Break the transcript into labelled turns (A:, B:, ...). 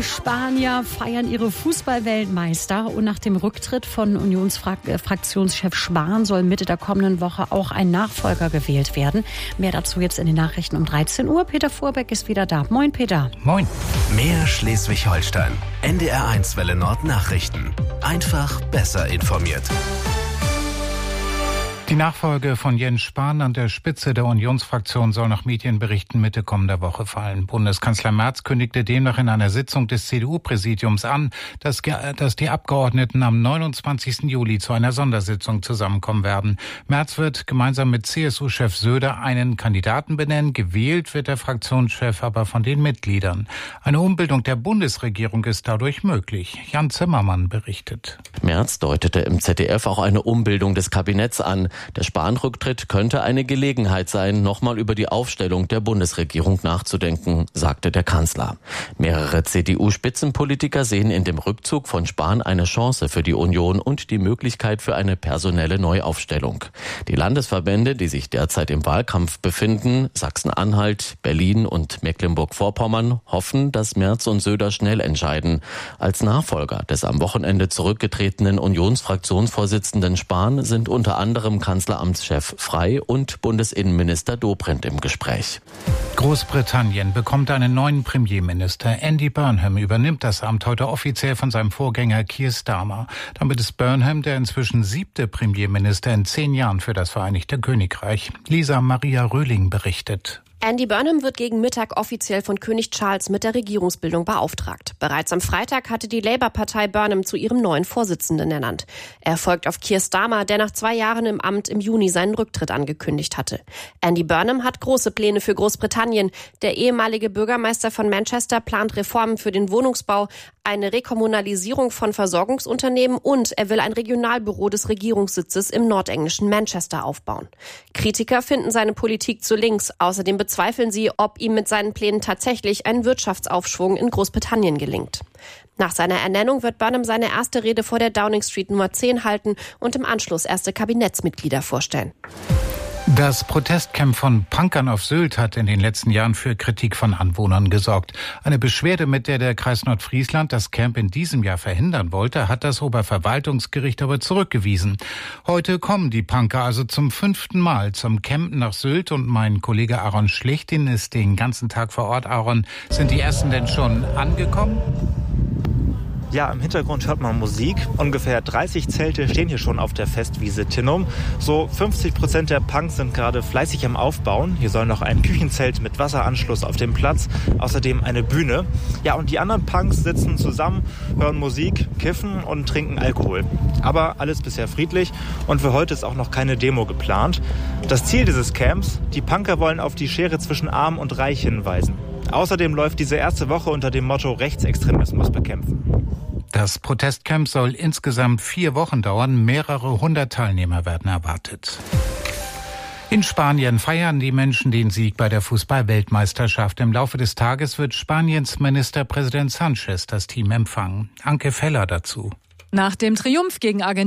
A: Die Spanier feiern ihre Fußball-Weltmeister und nach dem Rücktritt von Unionsfraktionschef Spahn soll Mitte der kommenden Woche auch ein Nachfolger gewählt werden. Mehr dazu jetzt in den Nachrichten um 13 Uhr. Peter Vorbeck ist wieder da. Moin, Peter.
B: Moin. Mehr Schleswig-Holstein. NDR1 Welle Nord Nachrichten. Einfach besser informiert.
C: Die Nachfolge von Jens Spahn an der Spitze der Unionsfraktion soll nach Medienberichten Mitte kommender Woche fallen. Bundeskanzler Merz kündigte demnach in einer Sitzung des CDU-Präsidiums an, dass die Abgeordneten am 29. Juli zu einer Sondersitzung zusammenkommen werden. Merz wird gemeinsam mit CSU-Chef Söder einen Kandidaten benennen. Gewählt wird der Fraktionschef aber von den Mitgliedern. Eine Umbildung der Bundesregierung ist dadurch möglich. Jan Zimmermann berichtet.
D: Merz deutete im ZDF auch eine Umbildung des Kabinetts an. Der Spahn-Rücktritt könnte eine Gelegenheit sein, nochmal über die Aufstellung der Bundesregierung nachzudenken, sagte der Kanzler. Mehrere CDU-Spitzenpolitiker sehen in dem Rückzug von Spahn eine Chance für die Union und die Möglichkeit für eine personelle Neuaufstellung. Die Landesverbände, die sich derzeit im Wahlkampf befinden, Sachsen-Anhalt, Berlin und Mecklenburg-Vorpommern, hoffen, dass Merz und Söder schnell entscheiden. Als Nachfolger des am Wochenende zurückgetretenen Unionsfraktionsvorsitzenden Spahn sind unter anderem Kanzleramtschef Frey und Bundesinnenminister Dobrindt im Gespräch.
C: Großbritannien bekommt einen neuen Premierminister. Andy Burnham übernimmt das Amt heute offiziell von seinem Vorgänger Keir Starmer. Damit ist Burnham der inzwischen 7. Premierminister in 10 Jahren für das Vereinigte Königreich. Lisa Maria Röhling berichtet.
E: Andy Burnham wird gegen Mittag offiziell von König Charles mit der Regierungsbildung beauftragt. Bereits am Freitag hatte die Labour-Partei Burnham zu ihrem neuen Vorsitzenden ernannt. Er folgt auf Keir Starmer, der nach 2 Jahren im Amt im Juni seinen Rücktritt angekündigt hatte. Andy Burnham hat große Pläne für Großbritannien. Der ehemalige Bürgermeister von Manchester plant Reformen für den Wohnungsbau, eine Rekommunalisierung von Versorgungsunternehmen und er will ein Regionalbüro des Regierungssitzes im nordenglischen Manchester aufbauen. Kritiker finden seine Politik zu links. Außerdem bezweifeln sie, ob ihm mit seinen Plänen tatsächlich ein Wirtschaftsaufschwung in Großbritannien gelingt. Nach seiner Ernennung wird Burnham seine erste Rede vor der Downing Street Nummer 10 halten und im Anschluss erste Kabinettsmitglieder vorstellen.
C: Das Protestcamp von Punkern auf Sylt hat in den letzten Jahren für Kritik von Anwohnern gesorgt. Eine Beschwerde, mit der Kreis Nordfriesland das Camp in diesem Jahr verhindern wollte, hat das Oberverwaltungsgericht aber zurückgewiesen. Heute kommen die Punker also zum 5. Mal zum Campen nach Sylt und mein Kollege Aaron Schlichtin ist den ganzen Tag vor Ort. Aaron, sind die ersten denn schon angekommen?
F: Ja, im Hintergrund hört man Musik. Ungefähr 30 Zelte stehen hier schon auf der Festwiese Tinnum. So 50% der Punks sind gerade fleißig am Aufbauen. Hier soll noch ein Küchenzelt mit Wasseranschluss auf dem Platz, außerdem eine Bühne. Ja, und die anderen Punks sitzen zusammen, hören Musik, kiffen und trinken Alkohol. Aber alles bisher friedlich und für heute ist auch noch keine Demo geplant. Das Ziel dieses Camps: die Punker wollen auf die Schere zwischen Arm und Reich hinweisen. Außerdem läuft diese erste Woche unter dem Motto Rechtsextremismus bekämpfen.
C: Das Protestcamp soll insgesamt 4 Wochen dauern. Mehrere 100 Teilnehmer werden erwartet. In Spanien feiern die Menschen den Sieg bei der Fußball-Weltmeisterschaft. Im Laufe des Tages wird Spaniens Ministerpräsident Sanchez das Team empfangen. Anke Feller dazu.
G: Nach dem Triumph gegen Argentinien